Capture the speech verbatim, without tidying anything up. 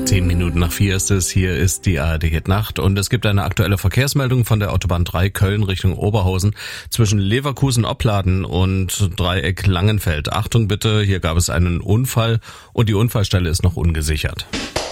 Zehn Minuten nach vier ist es. Hier ist die A R D Hit Nacht und es gibt eine aktuelle Verkehrsmeldung von der Autobahn drei Köln Richtung Oberhausen zwischen Leverkusen-Opladen und Dreieck Langenfeld. Achtung bitte, hier gab es einen Unfall und die Unfallstelle ist noch ungesichert.